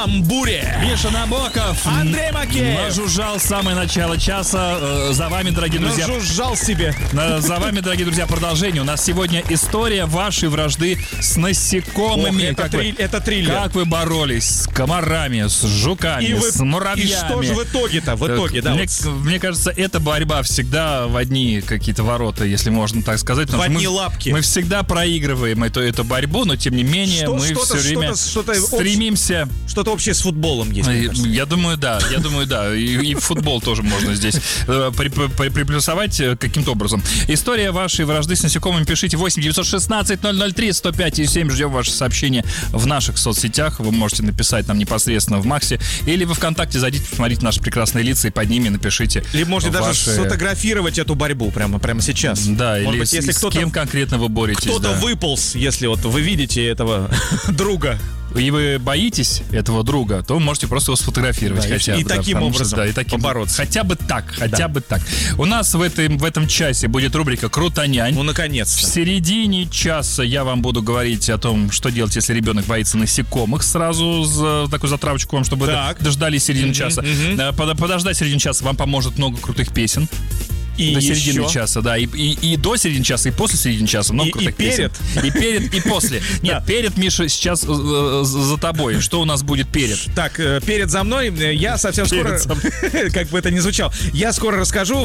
каламбуре. Миша Набоков. Андрей Макеев. Нажужжал с самого начала часа. За вами, дорогие друзья. Нажужжал себе. За вами, дорогие друзья, продолжение. У нас сегодня история вашей вражды с насекомыми. Ох, это триллер. Как вы боролись с комарами, с жуками, с муравьями. И что же в итоге-то? Да. Мне кажется, эта борьба всегда в одни какие-то ворота, если можно так сказать. В одни лапки. Мы всегда проигрываем эту борьбу, но тем не менее мы все время стремимся. Что-то общее с футболом есть. Я думаю, да. И футбол тоже можно здесь приплюсовать каким-то образом. История вашей вражды с насекомыми пишите 8-916-003-105-7. Ждем ваши сообщения в наших соцсетях. Вы можете написать нам непосредственно в Максе. Или вы ВКонтакте зайдите, посмотрите наши прекрасные лица и под ними напишите. Или можете даже сфотографировать эту борьбу прямо сейчас. Да, может или быть, если с кем конкретно вы боретесь. Кто-то выполз, если вот вы видите этого друга. И вы боитесь этого друга, то вы можете просто его сфотографировать, да, хотя бы. И таким образом побороться. Хотя бы так. У нас в этом часе будет рубрика «Крутонянь». Ну, наконец-то. В середине часа я вам буду говорить о том, что делать, если ребенок боится насекомых. Сразу такую затравочку вам, чтобы дождались середины часа. Подождать середину часа вам поможет много крутых песен. И до середины часа, да. И до середины часа, и после середины часа много крутых песен. И перед, и после. Нет, перед, Миша, сейчас за тобой. Что у нас будет перед? Так, перед за мной. Я совсем скоро, как бы это ни звучало, я скоро расскажу